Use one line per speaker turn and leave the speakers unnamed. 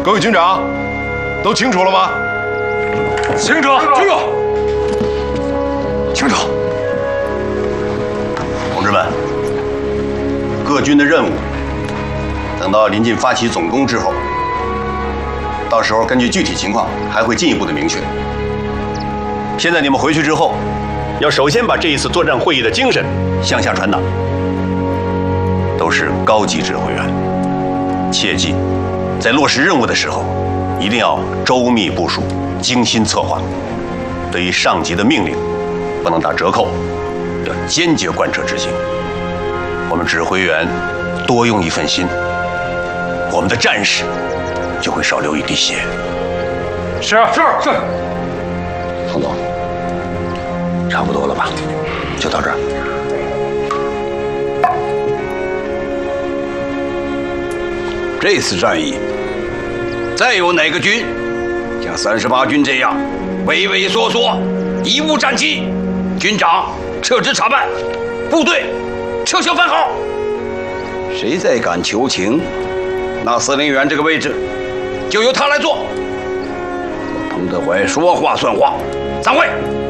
各位军长，都清楚了吗？
清楚，清楚，清楚。
同志们，各军的任务，等到临近发起总攻之后，到时候根据具体情况还会进一步的明确。现在你们回去之后，要首先把这一次作战会议的精神向下传达。都是高级指挥员，切记，在落实任务的时候，一定要周密部署、精心策划。对于上级的命令，不能打折扣，要坚决贯彻执行。我们指挥员多用一份心，我们的战士就会少流一滴血。
是。
彭总，差不多了吧？就到这儿。
这次战役，再有哪个军像38军这样畏畏缩缩、贻误战机，军长撤职查办，部队撤销番号，谁再敢求情，那司令员这个位置就由他来做。彭德怀说话算话，散会。